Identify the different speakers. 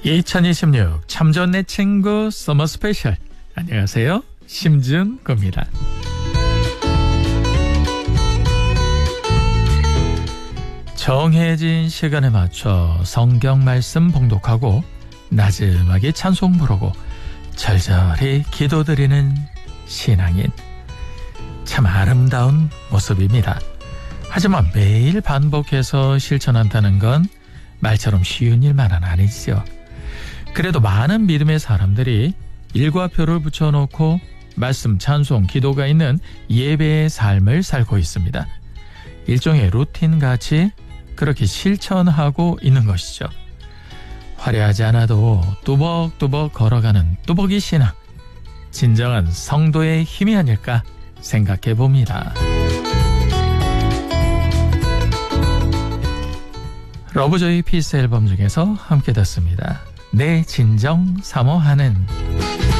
Speaker 1: 2026 참 좋은 내 친구 서머 스페셜. 안녕하세요, 심준구입니다. 정해진 시간에 맞춰 성경 말씀 봉독하고 나지막이 찬송 부르고 절절히 기도드리는 신앙인, 참 아름다운 모습입니다. 하지만 매일 반복해서 실천한다는 건 말처럼 쉬운 일만은 아니죠. 그래도 많은 믿음의 사람들이 일과표를 붙여놓고 말씀, 찬송, 기도가 있는 예배의 삶을 살고 있습니다. 일종의 루틴같이 그렇게 실천하고 있는 것이죠. 화려하지 않아도 뚜벅뚜벅 걸어가는 뚜벅이 신앙, 진정한 성도의 힘이 아닐까 생각해 봅니다. 러브조이 피스 앨범 중에서 함께 듣습니다. 내 진정 사모하는.